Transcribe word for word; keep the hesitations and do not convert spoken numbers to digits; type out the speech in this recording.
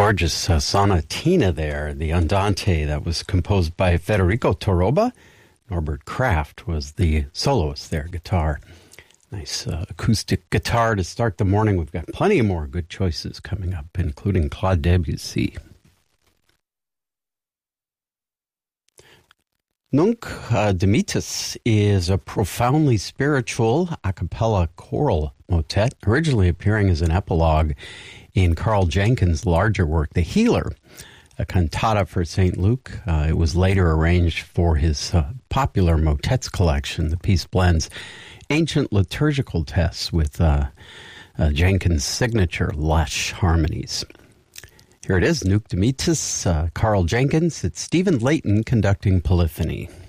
gorgeous uh, sonatina there, the Andante, that was composed by Federico Toroba. Norbert Kraft was the soloist there, guitar. Nice uh, acoustic guitar to start the morning. We've got plenty more good choices coming up, including Claude Debussy. Nunc uh, Dimittis is a profoundly spiritual a cappella choral motet, originally appearing as an epilogue in Carl Jenkins' larger work, The Healer, a cantata for Saint Luke. Uh, it was later arranged for his uh, popular motets collection. The piece blends ancient liturgical texts with uh, uh, Jenkins' signature lush harmonies. Here it is, Nunc Dimittis, uh, Carl Jenkins. It's Stephen Layton conducting Polyphony.